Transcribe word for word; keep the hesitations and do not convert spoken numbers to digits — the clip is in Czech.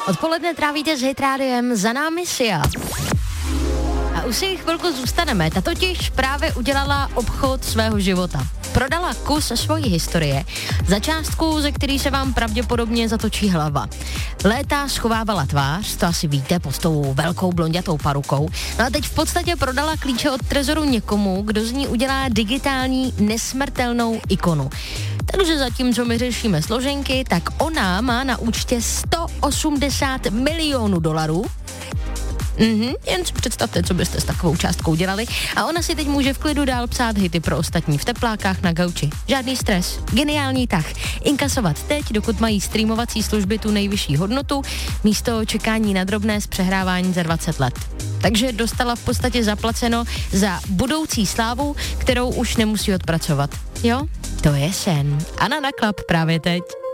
Odpoledne trávíte s Hit Rádiem, za námi Sia. A už si chvilku zůstaneme, ta totiž právě udělala obchod svého života. Prodala kus svojí historie za částku, ze který se vám pravděpodobně zatočí hlava. Léta schovávala tvář, to asi víte, pod tou velkou blonďatou parukou. No a teď v podstatě prodala klíče od trezoru někomu, kdo z ní udělá digitální nesmrtelnou ikonu. Takže zatímco my řešíme složenky, tak ona má na účtě sto osmdesát milionů dolarů. Mhm, jen si představte, co byste s takovou částkou dělali. A ona si teď může v klidu dál psát hity pro ostatní v teplákách na gauči. Žádný stres. Geniální tah. Inkasovat teď, dokud mají streamovací služby tu nejvyšší hodnotu, místo čekání na drobné z přehrávání za dvacet let. Takže dostala v podstatě zaplaceno za budoucí slávu, kterou už nemusí odpracovat. Jo? To je sen. Anna na Klap právě teď.